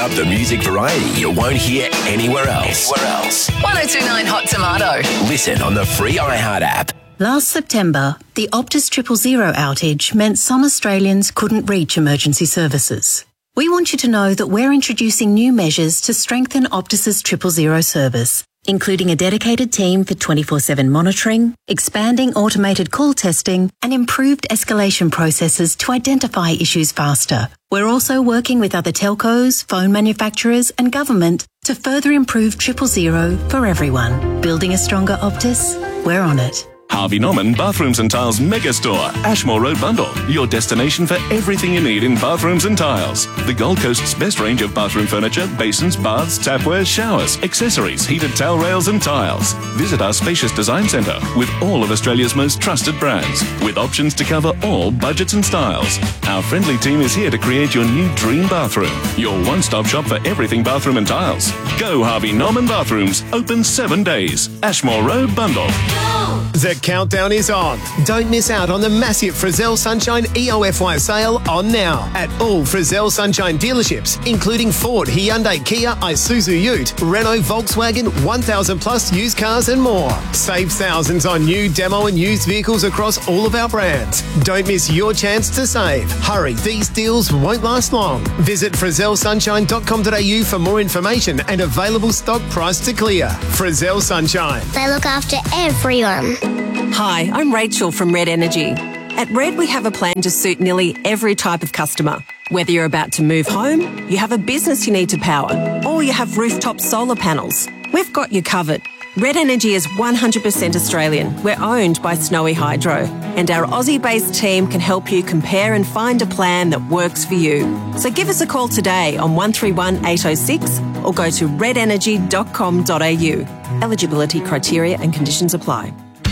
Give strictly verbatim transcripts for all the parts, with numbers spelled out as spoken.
up the music variety you won't hear anywhere else. Anywhere else. one oh two point nine Hot Tomato. Listen on the free iHeart app. Last September, the Optus Triple Zero outage meant some Australians couldn't reach emergency services. We want you to know that we're introducing new measures to strengthen Optus's Triple Zero service, including a dedicated team for twenty-four seven monitoring, expanding automated call testing, and improved escalation processes to identify issues faster. We're also working with other telcos, phone manufacturers, and government to further improve Triple Zero for everyone. Building a stronger Optus? We're on it. Harvey Norman Bathrooms and Tiles Megastore, Ashmore Road Bundle. Your destination for everything you need in bathrooms and tiles. The Gold Coast's best range of bathroom furniture, basins, baths, tapware, showers, accessories, heated towel rails and tiles. Visit our spacious design centre with all of Australia's most trusted brands, with options to cover all budgets and styles. Our friendly team is here to create your new dream bathroom. Your one-stop shop for everything bathroom and tiles. Go Harvey Norman Bathrooms, open seven days. Ashmore Road Bundle. The countdown is on. Don't miss out on the massive Frizzell Sunshine E O F Y sale on now at all Frizzell Sunshine dealerships, including Ford, Hyundai, Kia, Isuzu Ute, Renault, Volkswagen, one thousand plus used cars and more. Save thousands on new, demo and used vehicles across all of our brands. Don't miss your chance to save. Hurry, these deals won't last long. Visit frizzell sunshine dot com dot a u for more information and available stock price to clear. Frizzell Sunshine. They look after everyone. Hi, I'm Rachel from Red Energy. At Red, we have a plan to suit nearly every type of customer. Whether you're about to move home, you have a business you need to power, or you have rooftop solar panels, we've got you covered. Red Energy is one hundred percent Australian. We're owned by Snowy Hydro, and our Aussie-based team can help you compare and find a plan that works for you. So give us a call today on one three one eight oh six or go to red energy dot com dot a u. Eligibility criteria and conditions apply.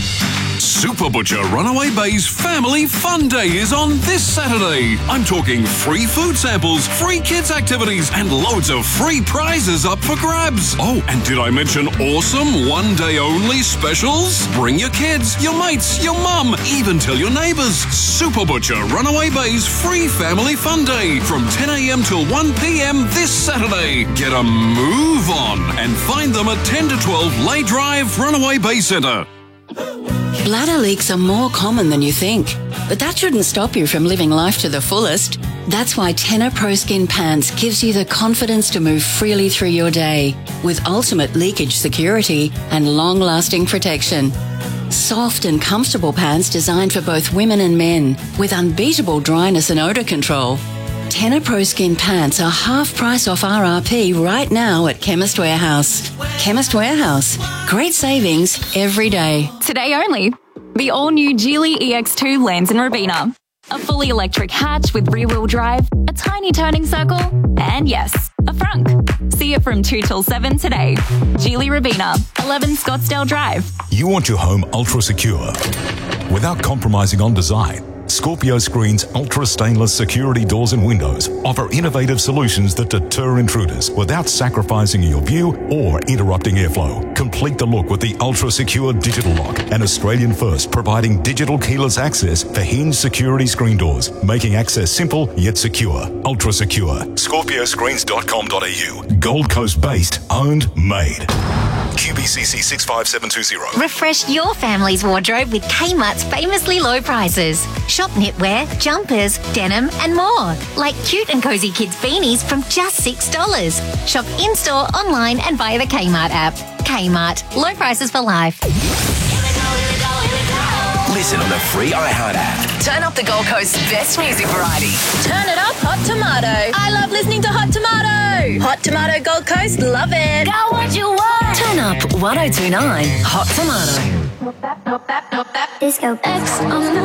Super Butcher Runaway Bay's Family Fun Day is on this Saturday. I'm talking free food samples, free kids activities, and loads of free prizes up for grabs. Oh, and did I mention awesome one-day only specials? Bring your kids, your mates, your mum, even tell your neighbours. Super Butcher Runaway Bay's Free Family Fun Day from ten a m till one p m this Saturday. Get a move on and find them at ten to twelve Lay Drive, Runaway Bay Centre. Bladder leaks are more common than you think, but that shouldn't stop you from living life to the fullest. That's why Tena Pro Skin Pants gives you the confidence to move freely through your day with ultimate leakage security and long-lasting protection. Soft and comfortable pants designed for both women and men with unbeatable dryness and odour control. Tena Pro Skin Pants are half price off R R P right now at Chemist Warehouse. Chemist Warehouse. Great savings every day. Today only, the all-new Geely E X two lands in Robina. A fully electric hatch with rear-wheel drive, a tiny turning circle, and yes, a frunk. See it from two till seven today. Geely Robina, eleven Scottsdale Drive. You want your home ultra-secure without compromising on design. Scorpio Screen's ultra stainless security doors and windows offer innovative solutions that deter intruders without sacrificing your view or interrupting airflow. Complete the look with the ultra secure digital lock, an Australian first providing digital keyless access for hinged security screen doors, making access simple yet secure. Ultra secure. scorpio screens dot com dot a u. Gold Coast based, owned, made. Q B C C six five seven two zero. Refresh your family's wardrobe with Kmart's famously low prices. Shop knitwear, jumpers, denim and more. Like cute and cozy kids beanies from just six dollars. Shop in-store, online and via the Kmart app. Kmart. Low prices for life. Listen on the free iHeart app. Turn up the Gold Coast's best music variety. Turn it up, Hot Tomato. I love listening to Hot Tomato. Hot Tomato Gold Coast, love it. Go what you want. Turn up one oh two point nine Hot Tomato. Disco X on the